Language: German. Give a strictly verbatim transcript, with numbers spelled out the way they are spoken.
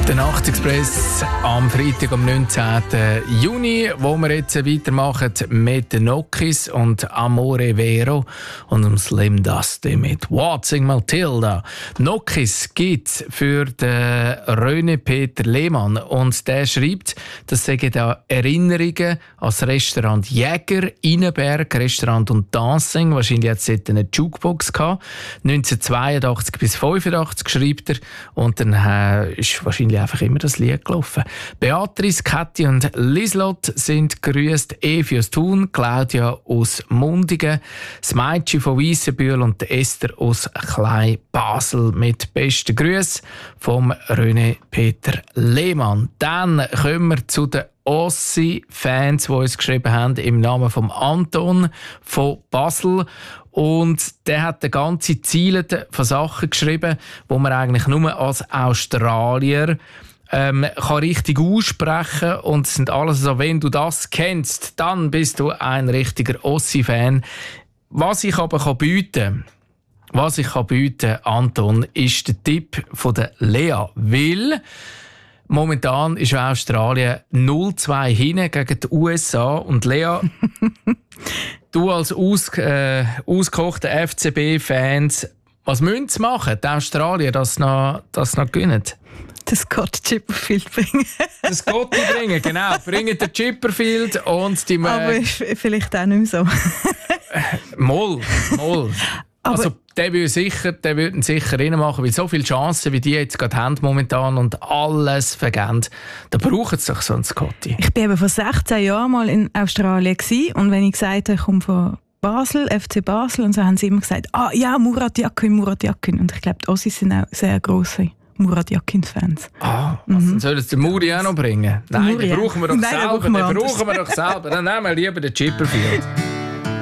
Der Nachtexpress am Freitag, am neunzehnten Juni, wo wir jetzt weitermachen mit den Nokis und Amore Vero und dem Slim Dusty mit Watching Matilda. Nokis gibt es für den René Peter Lehmann und der schreibt, das seien da Erinnerungen an das Restaurant Jäger, Innenberg, Restaurant und Dancing. Wahrscheinlich hat es dort eine Jukebox gehabt. neunzehnhundertzweiundachtzig bis fünfundachtzig schreibt er und dann äh, ist wahrscheinlich einfach immer das Lied gelaufen. Beatrice, Kathi und Lislot sind grüßt, Evi aus Thun, Claudia aus Mundigen, das Mädchen von Weissenbühl und Esther aus Klein Basel mit besten Grüßen vom René Peter Lehmann. Dann kommen wir zu den Ossi-Fans, die uns geschrieben haben, im Namen von Anton von Basel. Und der hat eine ganze Ziele von Sachen geschrieben, wo man eigentlich nur als Australier ähm, kann richtig aussprechen. Und es sind alles so, wenn du das kennst, dann bist du ein richtiger Ossi-Fan. Was ich aber kann bieten was ich kann bieten, Anton, ist der Tipp von der Lea. Weil momentan ist Australien null zwei hinten gegen die U S A. Und Lea, du als aus, äh, ausgekochte F C B-Fans, was müssen sie machen, die Australier, dass sie noch, dass sie noch gewinnen? Den Scott Chipperfield bringen. Den Scott bringen, genau. Bringen den Chipperfield und die... Aber äh, vielleicht auch nicht mehr so. Moll, moll. Aber also der würde sicher, der würden sicher reinmachen, weil so viele Chancen, wie die jetzt gerade haben momentan und alles vergeben, da brauchen sie doch so einen Scotty. Ich war eben vor sechzehn Jahren mal in Australien gewesen, und wenn ich gesagt habe, ich komme von Basel, F C Basel, und so haben sie immer gesagt, ah ja, Murat Yakin, Murat Yakin. Und ich glaube, die Ossis sind auch sehr grosse Murat Yakin-Fans. Ah, was, mhm. Sollen sie den Muri auch noch bringen? Nein, Muri, den brauchen wir doch Nein, selber. Den brauchen wir, den brauchen wir doch selber. Dann nehmen wir lieber den Chipperfield.